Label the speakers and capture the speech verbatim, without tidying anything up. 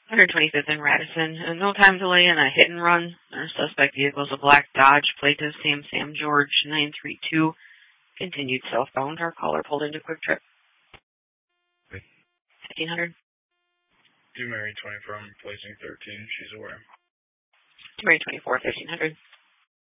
Speaker 1: one twenty-fifth and Radisson. Uh, no time delay in a hit and run. Our suspect vehicle is a black Dodge, plate is Sam Sam George nine three two. Continued southbound. Our caller pulled into Quick Trip. fifteen hundred.
Speaker 2: Do Mary twenty from placing thirteen. She's aware.
Speaker 1: Mary twenty-four, fifteen hundred.